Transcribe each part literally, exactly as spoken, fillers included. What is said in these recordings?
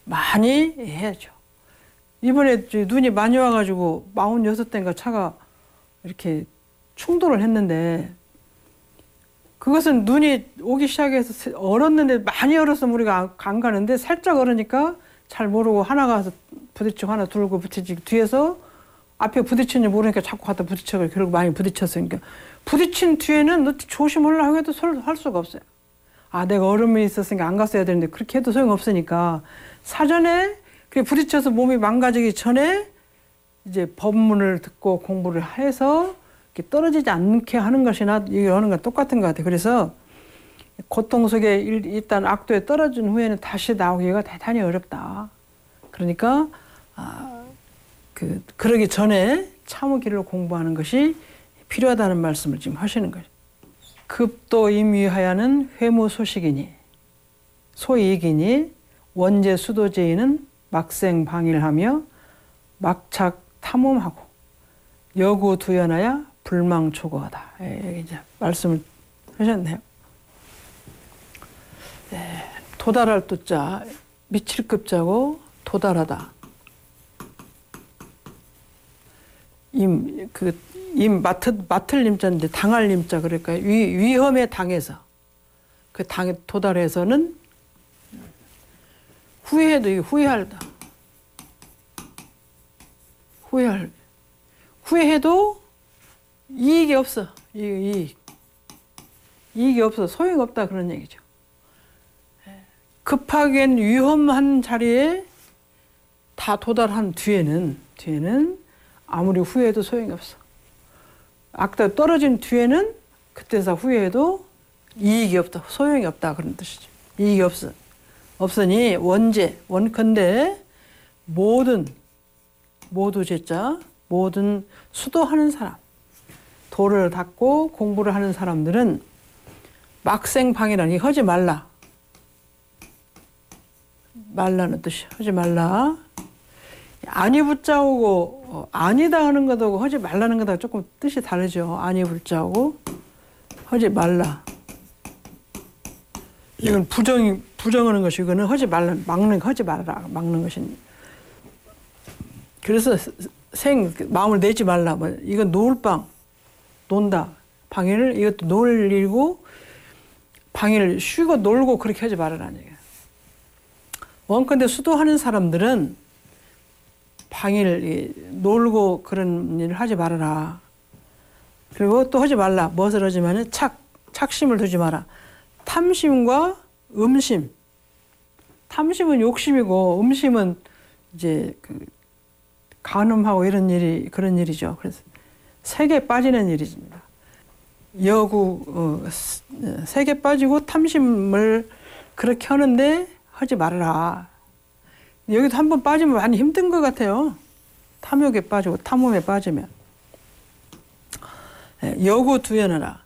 많이 해야죠. 이번에 눈이 많이 와가지고 마흔여섯 대인가 차가 이렇게 충돌을 했는데 그것은 눈이 오기 시작해서 얼었는데 많이 얼었으면 우리가 안 가는데 살짝 얼으니까 잘 모르고 하나 가서 부딪히고 하나 들고 부딪히고 뒤에서 앞에 부딪히는지 모르니까 자꾸 갖다 부딪혀서 결국 많이 부딪혔으니까 부딪힌 뒤에는 너 조심하려고 해도 할 수가 없어요. 아 내가 얼음이 있었으니까 안 갔어야 되는데 그렇게 해도 소용없으니까 사전에 부딪혀서 몸이 망가지기 전에 이제 법문을 듣고 공부를 해서 떨어지지 않게 하는 것이나 이거 하는 건 똑같은 것 같아요. 그래서 고통 속에 일단 악도에 떨어진 후에는 다시 나오기가 대단히 어렵다. 그러니까 아, 그 그러기 전에 참으기를 공부하는 것이 필요하다는 말씀을 지금 하시는 거죠. 급도 임위하야는 회무소식이니 소이익이니 원제 수도제인은 막생방일하며 막착 탐험하고 여구 두연하야 불망초거하다. 예, 이제 말씀을 하셨네요. 예, 도달할 도자 미칠 급자고 도달하다. 임, 그, 임, 맡을, 맡을 임자인데 당할 임자, 그러니까 위, 위험에 당해서 그 당에 도달해서는 후회해도 이게 후회할다. 후회할. 후회해도 이익이 없어. 이익. 이익이 없어. 소용이 없다. 그런 얘기죠. 급하게 위험한 자리에 다 도달한 뒤에는, 뒤에는 아무리 후회해도 소용이 없어. 악다 떨어진 뒤에는 그때서 후회해도 이익이 없다. 소용이 없다. 그런 뜻이죠. 이익이 없어. 없으니 원제, 원컨대 모든, 모두 제자, 모든 수도하는 사람, 도를 닦고 공부를 하는 사람들은 막생방이라니 하지 말라. 말라는 뜻이 하지 말라. 아니 붙자오고 어, 아니다 하는 것하고 하지 말라는 것하고 조금 뜻이 다르죠. 아니 붙자오고 하지 말라. 이건 부정이 부정하는 것이 이거는 하지 말라 막는 하지 말라 막는 것입니다. 그래서 생 마음을 내지 말라. 뭐 이건 놀방 논다 방해를 이것도 놀리고 방해를 쉬고 놀고 그렇게 하지 말라는 얘기예요. 원컨대 수도하는 사람들은 방해를 놀고 그런 일을 하지 말아라. 그리고 또 하지 말라. 무엇을 하지만은 착 착심을 두지 마라. 탐심과 음심. 탐심은 욕심이고 음심은 이제 그 간음하고 이런 일이 그런 일이죠. 그래서 색에 빠지는 일입니다. 여구 어, 색에 빠지고 탐심을 그렇게 하는데 하지 말아라. 여기도 한번 빠지면 많이 힘든 것 같아요. 탐욕에 빠지고 탐험에 빠지면. 여구 두연하라.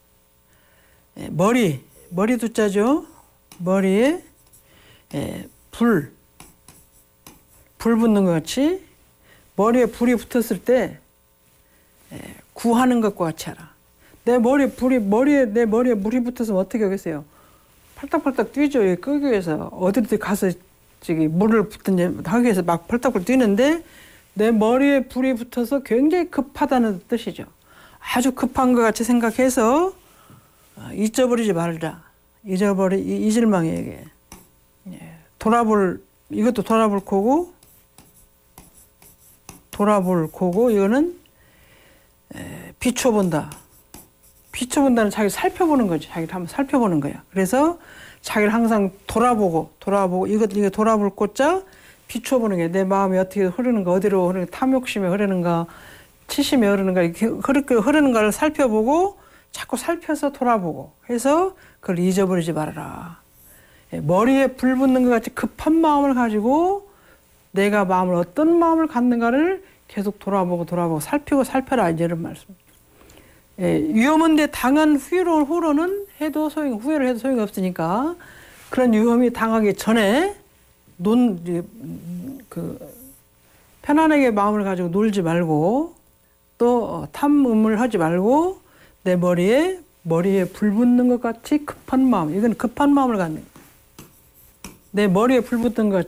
머리, 머리 두자죠. 머리에 불, 불 붙는 것 같이 머리에 불이 붙었을 때 구하는 것과 같이 하라. 내 머리에 불이, 머리에, 내 머리에 물이 붙었으면 어떻게 하겠어요? 팔딱팔딱 뛰죠. 여기 끄기 위해서. 어디든 가서 저기 물을 붙든지 하기 위해서 막 팔딱팔딱 뛰는데 내 머리에 불이 붙어서 굉장히 급하다는 뜻이죠. 아주 급한 것 같이 생각해서 잊어버리지 말자. 잊어버리, 잊을망에 얘기해. 돌아볼, 이것도 돌아볼 거고, 돌아볼 거고, 이거는 에, 비춰본다. 비춰본다는 자기를 살펴보는 거지. 자기를 한번 살펴보는 거야. 그래서 자기를 항상 돌아보고, 돌아보고, 이것, 이거 돌아볼 꽃자 비춰보는 게 내 마음이 어떻게 흐르는가, 어디로 흐르는가, 탐욕심에 흐르는가, 치심에 흐르는가, 이렇게 흐르는가를 살펴보고, 자꾸 살펴서 돌아보고 해서 그걸 잊어버리지 말아라. 머리에 불 붙는 것 같이 급한 마음을 가지고 내가 마음을 어떤 마음을 갖는가를 계속 돌아보고 돌아보고 살피고 살펴라 이런 말씀. 예, 위험한데 당한 후로, 후로는 해도 소용, 후회를 해도 소용이 없으니까 그런 위험이 당하기 전에 논, 그, 편안하게 마음을 가지고 놀지 말고 또 탐음을 하지 말고 내 머리에, 머리에 불 붙는 것 같이 급한 마음. 이건 급한 마음을 갖는 거예요. 내 머리에 불 붙는 것 같이